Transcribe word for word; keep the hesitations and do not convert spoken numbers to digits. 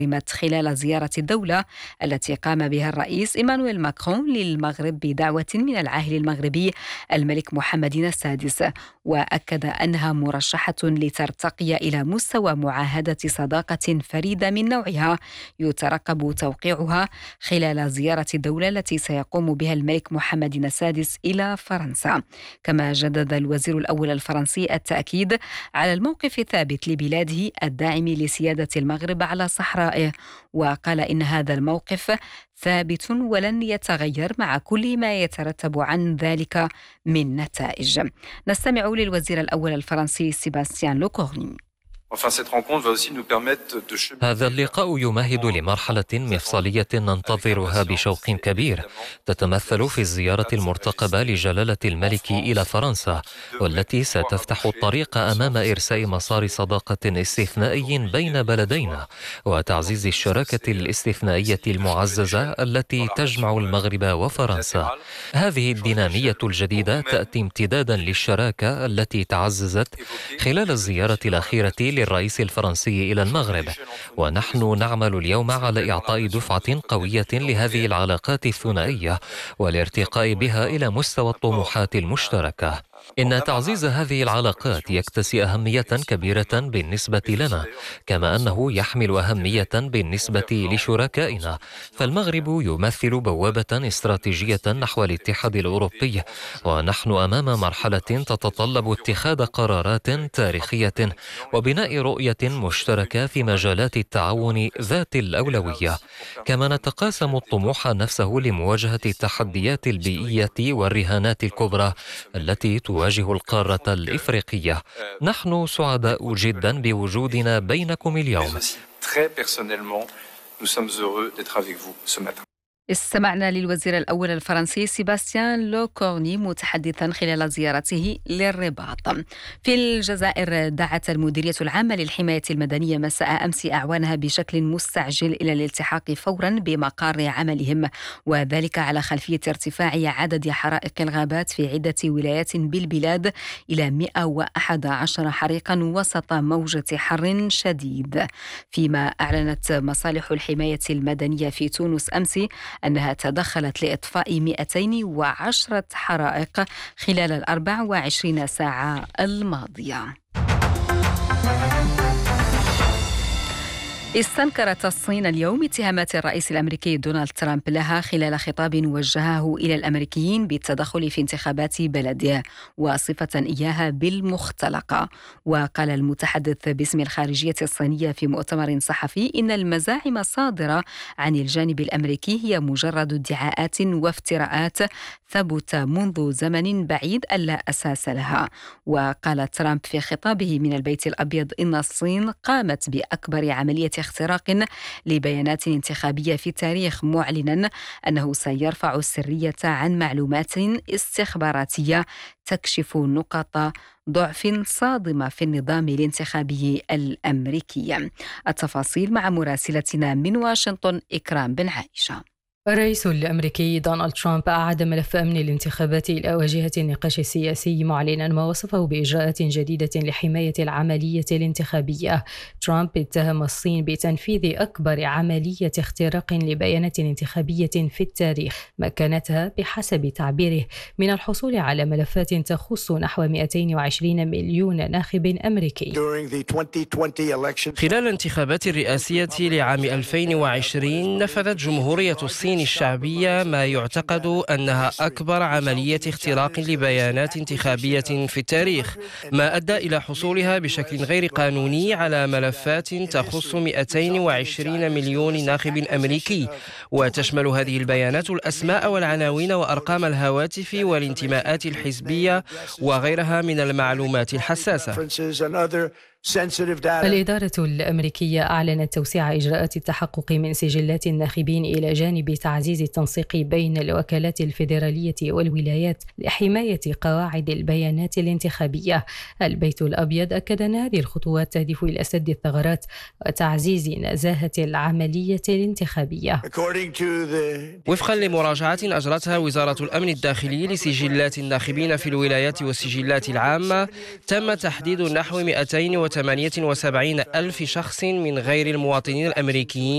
خلال زيارة الدولة التي قام بها الرئيس إيمانويل ماكرون للمغرب بدعوة من العاهل المغربي الملك محمد السادس، وأكد أنها مرشحة لترتقي إلى مستوى معاهدة صداقة فريدة من نوعها يترقب توقيعها خلال زيارة الدولة التي سيقوم بها الملك محمد السادس إلى فرنسا. كما جدد الوزير الأول الفرنسي التأكيد على الموقف الثابت لبلاده الداعم لسيادة المغرب على صحراء، وقال إن هذا الموقف ثابت ولن يتغير مع كل ما يترتب عن ذلك من نتائج. نستمع للوزير الأول الفرنسي سيباستيان لوكورني. هذا اللقاء يمهد لمرحلة مفصلية ننتظرها بشوق كبير، تتمثل في الزيارة المرتقبة لجلالة الملك إلى فرنسا، والتي ستفتح الطريق أمام إرساء مسار صداقة استثنائي بين بلدينا وتعزيز الشراكة الاستثنائية المعززة التي تجمع المغرب وفرنسا. هذه الدينامية الجديدة تأتي امتدادا للشراكة التي تعززت خلال الزيارة الأخيرة للرئيس الفرنسي إلى المغرب، ونحن نعمل اليوم على إعطاء دفعة قوية لهذه العلاقات الثنائية والارتقاء بها إلى مستوى الطموحات المشتركة. إن تعزيز هذه العلاقات يكتسي أهمية كبيرة بالنسبة لنا، كما أنه يحمل أهمية بالنسبة لشركائنا، فالمغرب يمثل بوابة استراتيجية نحو الاتحاد الأوروبي، ونحن أمام مرحلة تتطلب اتخاذ قرارات تاريخية وبناء رؤية مشتركة في مجالات التعاون ذات الأولوية. كما نتقاسم الطموح نفسه لمواجهة التحديات البيئية والرهانات الكبرى التي تواجه القارة الإفريقية. نحن سعداء جدا بوجودنا بينكم اليوم. استمعنا للوزير الأول الفرنسي سيباستيان لوكورني متحدثا خلال زيارته للرباط. في الجزائر دعت المديرية العامة للحماية المدنية مساء أمس أعوانها بشكل مستعجل إلى الالتحاق فورا بمقار عملهم، وذلك على خلفية ارتفاع عدد حرائق الغابات في عدة ولايات بالبلاد إلى مئة وأحد عشر حريقا وسط موجة حر شديد. فيما أعلنت مصالح الحماية المدنية في تونس أمس أنها تدخلت لإطفاء مئتين وعشرة حرائق خلال الأربع وعشرين ساعة الماضية. استنكرت الصين اليوم اتهامات الرئيس الأمريكي دونالد ترامب لها خلال خطاب وجهه إلى الأمريكيين بالتدخل في انتخابات بلده وصفة إياها بالمختلقة. وقال المتحدث باسم الخارجية الصينية في مؤتمر صحفي إن المزاعم الصادرة عن الجانب الأمريكي هي مجرد ادعاءات وافتراءات ثبت منذ زمن بعيد ألا أساس لها. وقال ترامب في خطابه من البيت الأبيض إن الصين قامت بأكبر عملية اختراق لبيانات انتخابية في التاريخ، معلنا أنه سيرفع السرية عن معلومات استخباراتية تكشف نقاط ضعف صادمة في النظام الانتخابي الأمريكي. التفاصيل مع مراسلتنا من واشنطن إكرام بن عائشة. الرئيس الأمريكي دونالد ترامب أعاد ملف أمن الانتخابات إلى واجهة النقاش السياسي، معلنا ما وصفه بإجراءات جديدة لحماية العملية الانتخابية. ترامب اتهم الصين بتنفيذ أكبر عملية اختراق لبيانات انتخابية في التاريخ، مكنتها بحسب تعبيره من الحصول على ملفات تخص نحو مئتين وعشرين مليون ناخب أمريكي. خلال الانتخابات الرئاسية لعام ألفين وعشرين نفذت جمهورية الصين الشعبية ما يعتقد أنها أكبر عملية اختراق لبيانات انتخابية في التاريخ، ما أدى إلى حصولها بشكل غير قانوني على ملفات تخص مئتين وعشرين مليون ناخب أمريكي، وتشمل هذه البيانات الأسماء والعناوين وأرقام الهواتف والانتماءات الحزبية وغيرها من المعلومات الحساسة. الإدارة الأمريكية أعلنت توسيع إجراءات التحقق من سجلات الناخبين إلى جانب تعزيز التنسيق بين الوكالات الفيدرالية والولايات لحماية قواعد البيانات الانتخابية. البيت الأبيض أكد أن هذه الخطوات تهدف إلى سد الثغرات وتعزيز نزاهة العملية الانتخابية. وفقا لمراجعة أجرتها وزارة الأمن الداخلي لسجلات الناخبين في الولايات والسجلات العامة، تم تحديد نحو مئتين وثمانية وسبعين ألف شخص من غير المواطنين الأمريكيين